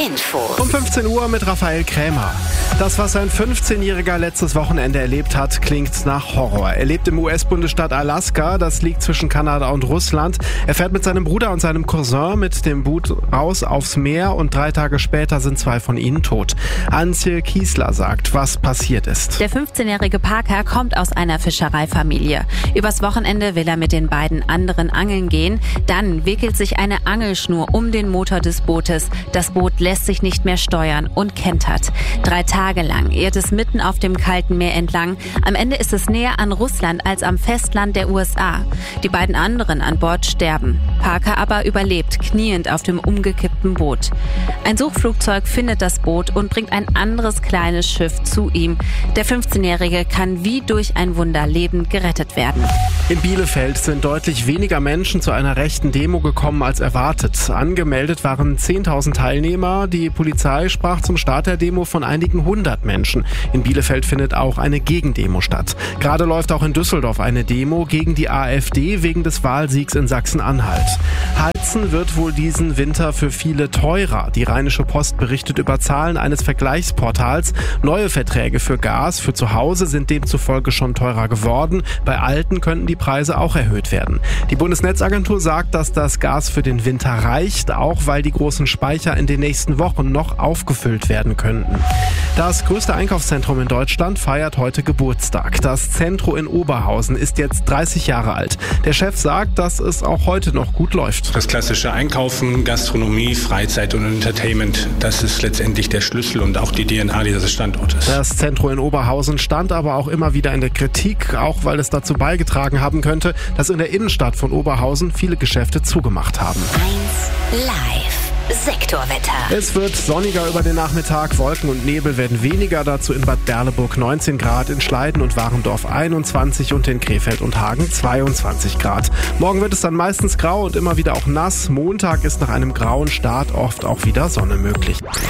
Info. Um 15 Uhr mit Raphael Krämer. Das, was ein 15-Jähriger letztes Wochenende erlebt hat, klingt nach Horror. Er lebt im US-Bundesstaat Alaska, das liegt zwischen Kanada und Russland. Er fährt mit seinem Bruder und seinem Cousin mit dem Boot raus aufs Meer und 3 Tage später sind 2 von ihnen tot. Antje Kiesler sagt, was passiert ist. Der 15-jährige Parker kommt aus einer Fischereifamilie. Übers Wochenende will er mit den beiden anderen angeln gehen. Dann wickelt sich eine Angelschnur um den Motor des Bootes. Das Boot lässt sich nicht mehr steuern und kentert. 3 Tage lang irrt es mitten auf dem kalten Meer entlang. Am Ende ist es näher an Russland als am Festland der USA. Die beiden anderen an Bord sterben. Parker aber überlebt, kniend auf dem umgekippten Boot. Ein Suchflugzeug findet das Boot und bringt ein anderes kleines Schiff zu ihm. Der 15-Jährige kann wie durch ein Wunder lebend gerettet werden. In Bielefeld sind deutlich weniger Menschen zu einer rechten Demo gekommen als erwartet. Angemeldet waren 10.000 Teilnehmer. Die Polizei sprach zum Start der Demo von einigen 100 Menschen. In Bielefeld findet auch eine Gegendemo statt. Gerade läuft auch in Düsseldorf eine Demo gegen die AfD wegen des Wahlsiegs in Sachsen-Anhalt. Heizen wird wohl diesen Winter für viele teurer. Die Rheinische Post berichtet über Zahlen eines Vergleichsportals. Neue Verträge für Gas für zu Hause sind demzufolge schon teurer geworden. Bei alten könnten die Preise auch erhöht werden. Die Bundesnetzagentur sagt, dass das Gas für den Winter reicht, auch weil die großen Speicher in den nächsten Wochen noch aufgefüllt werden könnten. Das größte Einkaufszentrum in Deutschland feiert heute Geburtstag. Das Centro in Oberhausen ist jetzt 30 Jahre alt. Der Chef sagt, dass es auch heute noch gut läuft. Das klassische Einkaufen, Gastronomie, Freizeit und Entertainment, das ist letztendlich der Schlüssel und auch die DNA dieses Standortes. Das Centro in Oberhausen stand aber auch immer wieder in der Kritik, auch weil es dazu beigetragen haben könnte, dass in der Innenstadt von Oberhausen viele Geschäfte zugemacht haben. 1 Live. Sektorwetter. Es wird sonniger über den Nachmittag, Wolken und Nebel werden weniger, dazu in Bad Berleburg 19 Grad, in Schleiden und Warendorf 21 und in Krefeld und Hagen 22 Grad. Morgen wird es dann meistens grau und immer wieder auch nass. Montag ist nach einem grauen Start oft auch wieder Sonne möglich.